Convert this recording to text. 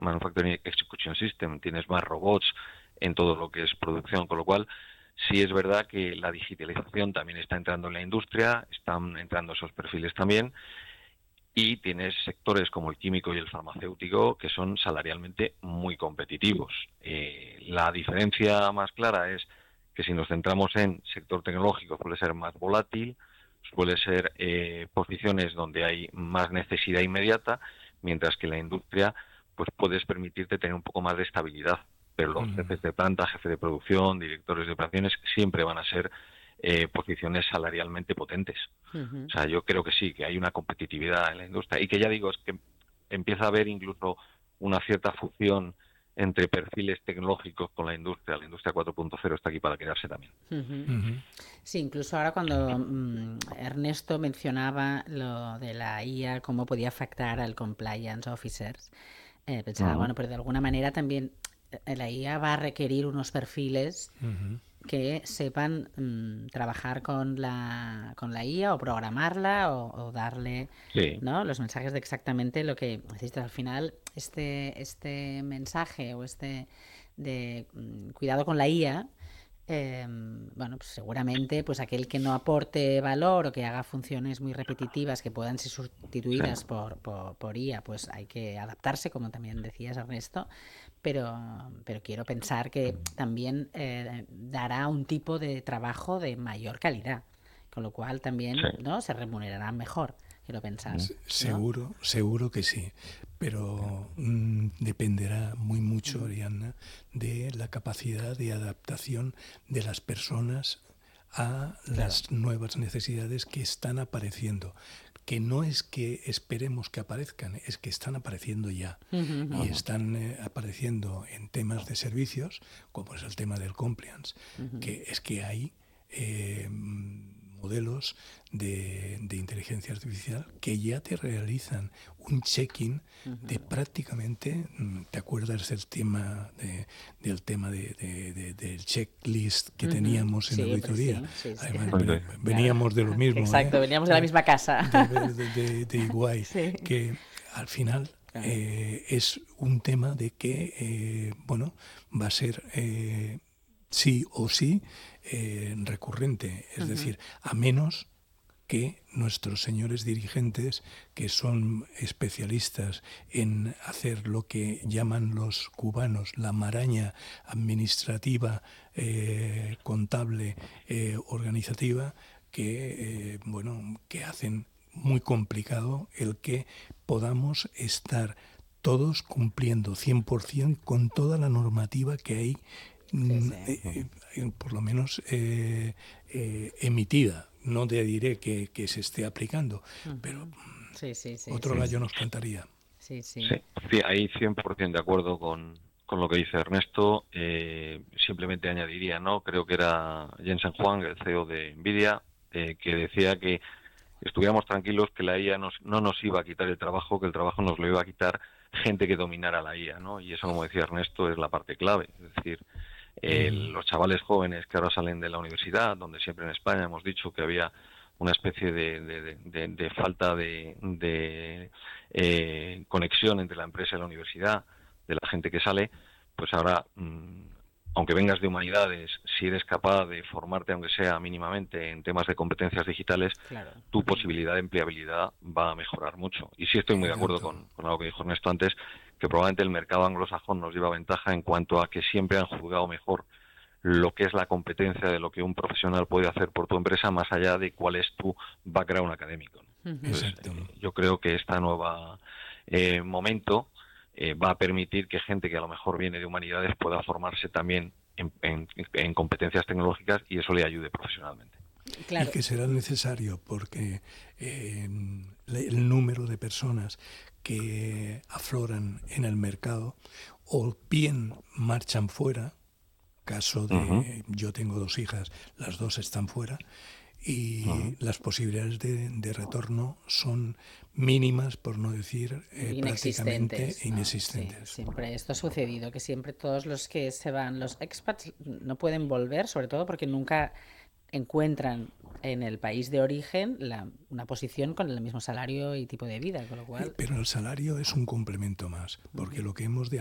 Manufacturing Execution System, tienes más robots en todo lo que es producción, con lo cual sí es verdad que la digitalización también está entrando en la industria, están entrando esos perfiles también, y tienes sectores como el químico y el farmacéutico que son salarialmente muy competitivos. La diferencia más clara es que si nos centramos en sector tecnológico suele ser más volátil, suele ser posiciones donde hay más necesidad inmediata, mientras que la industria pues puedes permitirte tener un poco más de estabilidad. Pero los jefes de planta, jefes de producción, directores de operaciones siempre van a ser posiciones salarialmente potentes. O Ujú. sea, yo creo que sí, que hay una competitividad en la industria y que ya digo, es que empieza a haber incluso una cierta fusión entre perfiles tecnológicos con la industria. La industria 4.0 está aquí para quedarse también. Ujú. Sí, incluso ahora cuando Ernesto mencionaba lo de la IA, cómo podía afectar al compliance officers, pensaba, Ujú. bueno, pero de alguna manera también la IA va a requerir unos perfiles que sepan trabajar con la IA o programarla o darle, Sí, ¿no?, los mensajes de exactamente lo que necesitas. Al final, este mensaje o este de cuidado con la IA, bueno, pues seguramente pues aquel que no aporte valor o que haga funciones muy repetitivas que puedan ser sí. sustituidas por IA, pues hay que adaptarse, como también decías, Ernesto, pero quiero pensar que también dará un tipo de trabajo de mayor calidad, con lo cual Sí. también, ¿no?, se remunerará mejor, quiero pensar, ¿no? Seguro, seguro que sí, pero dependerá muy mucho, Ariadna, de la capacidad de adaptación de las personas a Claro. las nuevas necesidades que están apareciendo, que no es que esperemos que aparezcan, es que están apareciendo ya y Ujú. están apareciendo en temas de servicios, como es el tema del compliance, que es que hay modelos de inteligencia artificial que ya te realizan un check-in de prácticamente, ¿te acuerdas del tema del checklist que teníamos en Sí, hombre, auditoría? sí, sí, sí. Además, Sí, Claro. veníamos de lo mismo, Exacto, veníamos de la de, misma casa. de Iguay, Sí. que al final Claro. es un tema de que, bueno, va a ser sí o sí recurrente, es decir, a menos que nuestros señores dirigentes, que son especialistas en hacer lo que llaman los cubanos la maraña administrativa, contable, organizativa, que, bueno, que hacen muy complicado el que podamos estar todos cumpliendo 100% con toda la normativa que hay, Sí, sí. por lo menos emitida. No te diré que se esté aplicando, pero Sí, sí, sí, otro sí, gallo sí. nos cantaría. Sí, sí. sí. Sí, ahí 100% de acuerdo con lo que dice Ernesto. Simplemente añadiría, ¿no? Creo que era Jensen Huang, el CEO de Nvidia, que decía que estuviéramos tranquilos, que la IA no nos iba a quitar el trabajo, que el trabajo nos lo iba a quitar gente que dominara la IA, ¿no? Y eso, como decía Ernesto, es la parte clave. Es decir, los chavales jóvenes que ahora salen de la universidad, donde siempre en España hemos dicho que había una especie de falta de conexión entre la empresa y la universidad, de la gente que sale, pues ahora, aunque vengas de humanidades, si eres capaz de formarte, aunque sea mínimamente, en temas de competencias digitales, Claro. tu posibilidad de empleabilidad va a mejorar mucho. Y sí estoy muy de acuerdo Exacto. con algo que dijo Ernesto antes, que probablemente el mercado anglosajón nos lleva ventaja en cuanto a que siempre han juzgado mejor lo que es la competencia de lo que un profesional puede hacer por tu empresa, más allá de cuál es tu background académico, ¿no? Entonces, Exacto. yo creo que esta nueva momento va a permitir que gente que a lo mejor viene de humanidades pueda formarse también en competencias tecnológicas y eso le ayude profesionalmente. Y Claro. que será necesario porque el número de personas que afloran en el mercado o bien marchan fuera, caso Ujú, de yo tengo dos hijas, las dos están fuera, y ujú. las posibilidades de retorno son mínimas, por no decir prácticamente Inexistentes, ¿no? Sí, inexistentes. siempre esto ha sucedido, que siempre todos los que se van, los expats, no pueden volver, sobre todo porque nunca encuentran en el país de origen una posición con el mismo salario y tipo de vida, con lo cual... Pero el salario es un complemento más, porque lo que hemos de